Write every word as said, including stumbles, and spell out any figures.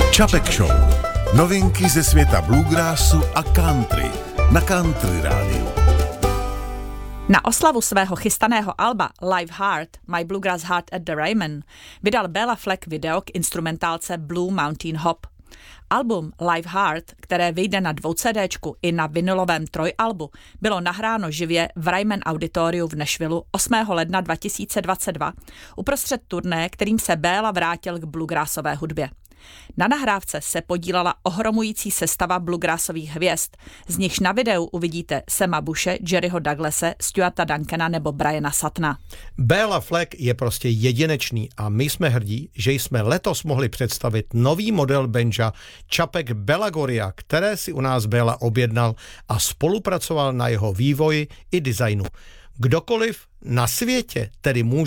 Čapek Show. Novinky ze světa bluegrassu a country na Country Rádiu. Na oslavu svého chystaného alba Live Heart, My Bluegrass Heart at the Ryman, vydal Béla Fleck video k instrumentálce Blue Mountain Hop. Album Live Heart, které vyjde na dvou CDčku i na vinylovém trojalbu, bylo nahráno živě v Ryman Auditoriu v Nashvillu osmého ledna dva tisíce dvacet dva uprostřed turné, kterým se Béla vrátil k bluegrassové hudbě. Na nahrávce se podílela ohromující sestava bluegrassových hvězd, z nichž na videu uvidíte Sama Bushe, Jerryho Douglase, Stuarta Duncana nebo Briana Suttona. Béla Fleck je prostě jedinečný a my jsme hrdí, že jsme letos mohli představit nový model banja Čapek Belagoria, které si u nás Béla objednal a spolupracoval na jeho vývoji i designu. Kdokoliv na světě tedy může